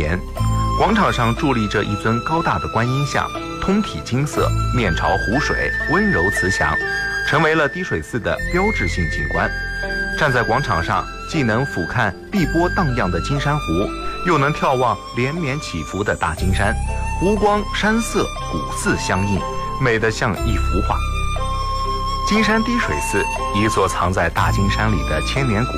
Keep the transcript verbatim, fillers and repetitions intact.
严。广场上伫立着一尊高大的观音像，通体金色，面朝湖水，温柔慈祥，成为了滴水寺的标志性景观。站在广场上，既能俯瞰碧波荡漾的金山湖，又能眺望连绵起伏的大金山，湖光山色古寺相映，美得像一幅画。金山滴水寺，一座藏在大金山里的千年古